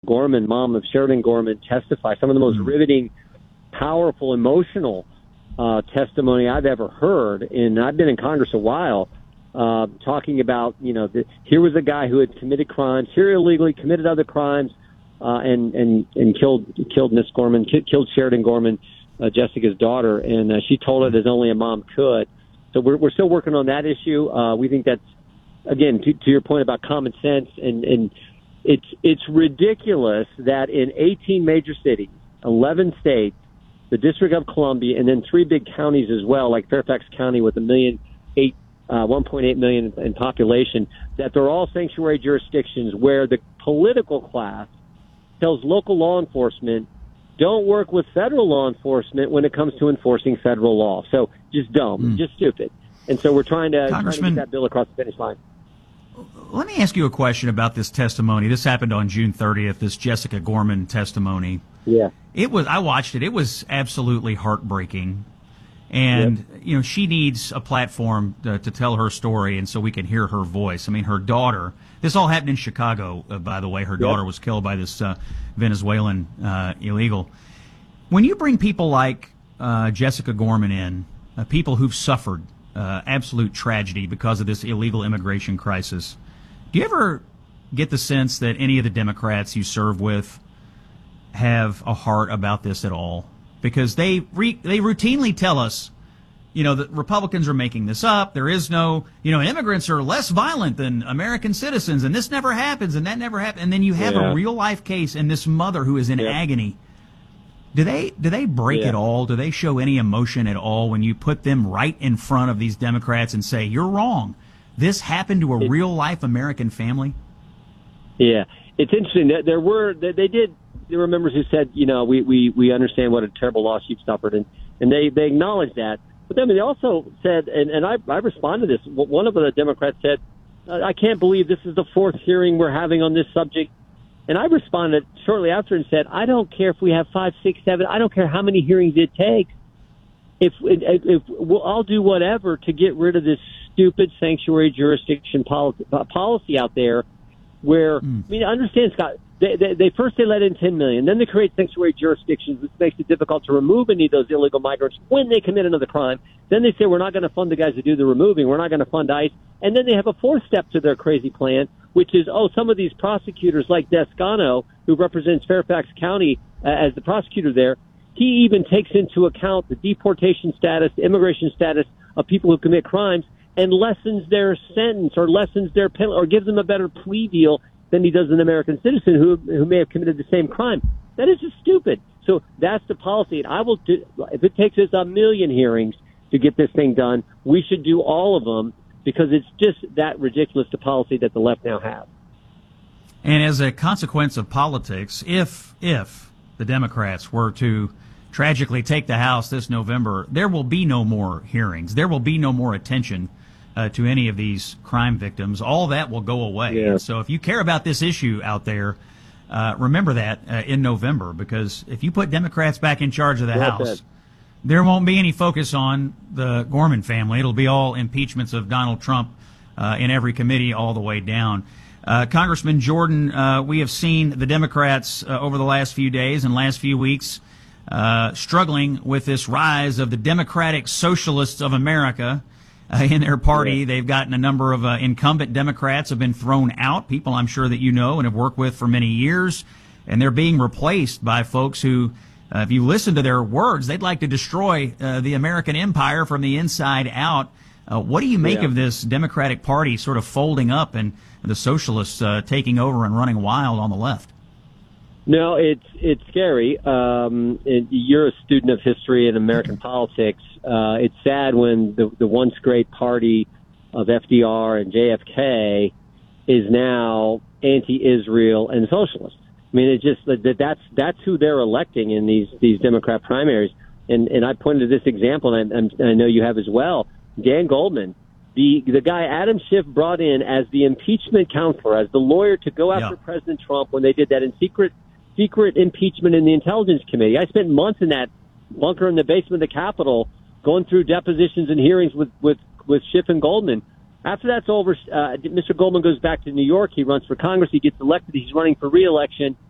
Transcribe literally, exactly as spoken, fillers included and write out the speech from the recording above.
Gorman, mom of Sheridan Gorman, testify. Some of the most mm. riveting, powerful, emotional uh, testimony I've ever heard. And I've been in Congress a while, uh, talking about, you know, the, here was a guy who had committed crimes, here illegally committed other crimes, uh, and, and, and killed killed Miss Gorman, killed Sheridan Gorman, uh, Jessica's daughter. And uh, she told it as only a mom could. So we're, we're still working on that issue. Uh, we think that's, again, to, to your point about common sense, and, and it's it's ridiculous that in eighteen major cities, eleven states, the District of Columbia, and then three big counties as well, like Fairfax County with a million eight, uh, one point eight million in population, that they're all sanctuary jurisdictions where the political class tells local law enforcement, don't work with federal law enforcement when it comes to enforcing federal law. So just dumb, mm. just stupid. And so we're trying to, trying to get that bill across the finish line. Let me ask you a question about this testimony. This happened on June thirtieth, this Jessica Gorman testimony. Yeah. It was, I watched it. It was absolutely heartbreaking. And, yep. you know, she needs a platform to, to tell her story, and so we can hear her voice. I mean, her daughter, this all happened in Chicago, uh, by the way. Her daughter yep. was killed by this uh, Venezuelan uh, illegal. When you bring people like uh, Jessica Gorman in, uh, people who've suffered uh, absolute tragedy because of this illegal immigration crisis, do you ever get the sense that any of the Democrats you serve with have a heart about this at all? Because they re, they routinely tell us, you know, that Republicans are making this up. There is no, you know, immigrants are less violent than American citizens, and this never happens, and that never happens. And then you have yeah. a real life case, and this mother who is in yeah. agony. Do they do they break yeah. at all? Do they show any emotion at all when you put them right in front of these Democrats and say, you're wrong? This happened to a it, real life American family? Yeah, it's interesting. There were, they did, there were members who said, you know, we, we, we understand what a terrible loss you've suffered, and, and they, they acknowledged that. But then they also said, and, and I, I responded to this, one of the Democrats said, I can't believe this is the fourth hearing we're having on this subject. And I responded shortly after and said, I don't care if we have five, six, seven, I don't care how many hearings it takes. If, if, if we'll, I'll do whatever to get rid of this stupid sanctuary jurisdiction policy, policy out there where, mm. I mean, understand, Scott, they, they, they first they let in ten million, then they create sanctuary jurisdictions, which makes it difficult to remove any of those illegal migrants when they commit another crime. Then they say, we're not going to fund the guys who do the removing. We're not going to fund ICE. And then they have a fourth step to their crazy plan, which is, oh, some of these prosecutors like Descano, who represents Fairfax County uh, as the prosecutor there, he even takes into account the deportation status, the immigration status of people who commit crimes and lessens their sentence or lessens their penalty or gives them a better plea deal than he does an American citizen who who may have committed the same crime. That is just stupid. So that's the policy. And I will do, if it takes us a million hearings to get this thing done, we should do all of them because it's just that ridiculous, the policy that the left now have. And as a consequence of politics, if if the Democrats were to tragically take the House this November, there will be no more hearings. There will be no more attention uh, to any of these crime victims. All that will go away. Yeah. So if you care about this issue out there, uh, remember that uh, in November, because if you put Democrats back in charge of the well House, said. there won't be any focus on the Gorman family. It'll be all impeachments of Donald Trump uh, in every committee all the way down. Uh, Congressman Jordan, uh, we have seen the Democrats uh, over the last few days and last few weeks uh, struggling with this rise of the Democratic Socialists of America uh, in their party. Yeah. They've gotten a number of uh, incumbent Democrats have been thrown out, people I'm sure that you know and have worked with for many years, and they're being replaced by folks who, uh, if you listen to their words, they'd like to destroy uh, the American empire from the inside out. Uh, what do you make yeah. of this Democratic Party sort of folding up and the socialists uh, taking over and running wild on the left? No, it's it's scary. Um, it, you're a student of history and American politics. Uh, it's sad when the, the once great party of F D R and J F K is now anti-Israel and socialist. I mean, it just that that's that's who they're electing in these these Democrat primaries. And and I pointed to this example, and I, I know you have as well. Dan Goldman, the the guy Adam Schiff brought in as the impeachment counselor, as the lawyer to go after yeah. President Trump when they did that in secret secret impeachment in the Intelligence Committee. I spent months in that bunker in the basement of the Capitol going through depositions and hearings with, with, with Schiff and Goldman. After that's over, uh, Mister Goldman goes back to New York. He runs for Congress. He gets elected. He's running for re-election.